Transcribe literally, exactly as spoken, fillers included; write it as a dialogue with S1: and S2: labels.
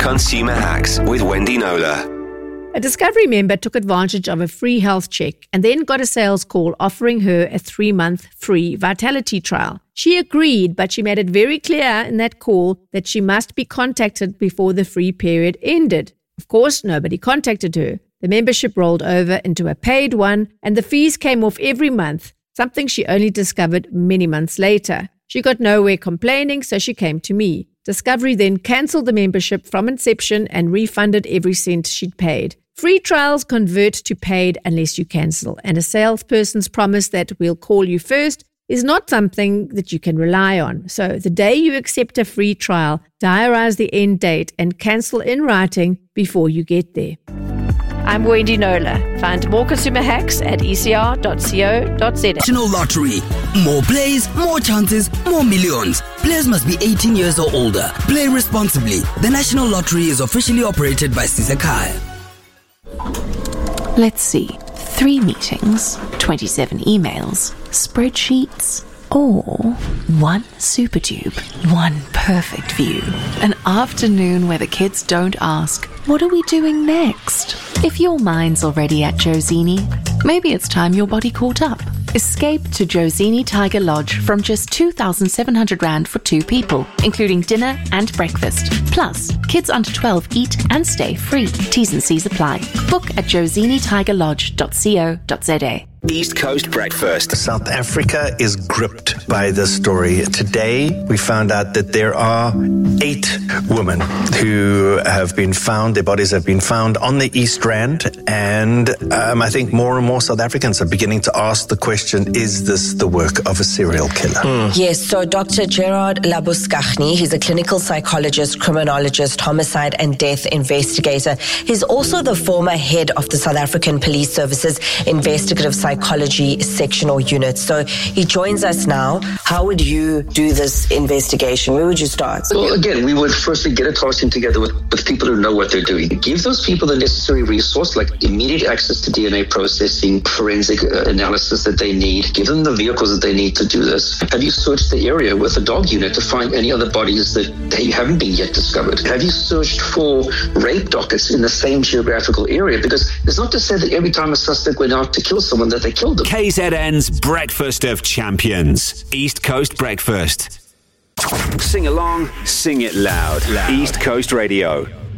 S1: Consumer Hacks with Wendy Knowler.
S2: A Discovery member took advantage of a free health check and then got a sales call offering her a three-month free Vitality trial. She agreed, but she made it very clear in that call that she must be contacted before the free period ended. Of course, nobody contacted her. The membership rolled over into a paid one, and the fees came off every month, something she only discovered many months later. She got nowhere complaining, so she came to me. Discovery then cancelled the membership from inception and refunded every cent she'd paid. Free trials convert to paid unless you cancel, and a salesperson's promise that we'll call you first is not something that you can rely on. So the day you accept a free trial, diarise the end date and cancel in writing before you get there. I'm Wendy Knowler. Find more consumer hacks at e c r dot co dot z a.
S3: National Lottery. More plays, more chances, more millions. Players must be eighteen years or older. Play responsibly. The National Lottery is officially operated by Sisakai.
S4: Let's see. Three meetings, twenty-seven emails, spreadsheets, or one super tube, one perfect view. An afternoon where the kids don't ask, what are we doing next? If your mind's already at Josini, maybe it's time your body caught up. Escape to Josini Tiger Lodge from just two thousand seven hundred rand for two people, including dinner and breakfast. Plus, kids under twelve eat and stay free. T's and C's apply. Book at josini tiger lodge dot co dot z a.
S1: East Coast Breakfast.
S5: South Africa is gripped by this story. Today, we found out that there are eight women who have been found, their bodies have been found on the East Rand, and um, I think more and more South Africans are beginning to ask the question, is this the work of a serial killer?
S6: Mm. Yes, so Doctor Gerard Labuschagne, he's a clinical psychologist, criminologist, homicide and death investigator. He's also the former head of the South African Police Service's Investigative Psychology Sectional Unit. So he joins us now. How would you do this investigation? Where would you start?
S7: Well, again, we would firstly get a task team together with, with people who know what they're doing. Give those people the necessary resource, like immediate access to D N A processing, forensic uh, analysis that they need. Give them the vehicles that they need to do this. Have you searched the area with a dog unit to find any other bodies that they haven't been yet discovered? Have you searched for rape dockets in the same geographical area? Because it's not to say that every time a suspect went out to kill someone that they killed them.
S8: K Z N's Breakfast of Champions. East Coast Breakfast.
S1: Sing along, sing it loud. loud. East Coast Radio.